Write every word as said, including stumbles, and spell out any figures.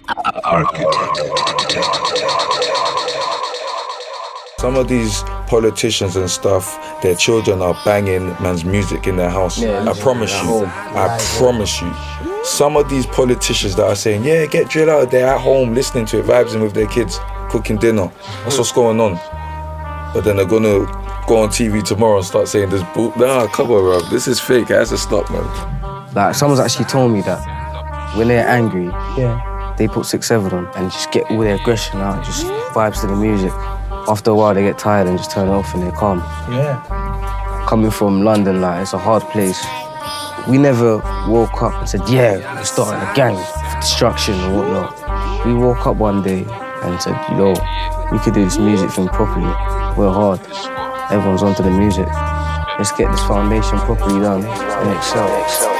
Some of these politicians and stuff, their children are banging man's music in their house. Yeah, I promise you, I promise you. Some of these politicians that are saying, yeah, get drill out, they're at home listening to it, vibing with their kids, cooking dinner. That's what's going on. But then they're gonna go on T V tomorrow and start saying this bull. Nah, come on, bro. This is fake. It has to stop, man. Like, someone's actually told me that when they're angry, Yeah. they put six seven on and just get all their aggression out, just vibes to the music. After a while, they get tired and just turn it off and they're calm. Yeah. Coming from London, like, it's a hard place. We never woke up and said, yeah, we're starting a gang for destruction and whatnot. We woke up one day and said, you know, we could do this music thing properly. We're hard. Everyone's onto the music. Let's get this foundation properly done and excel. excel.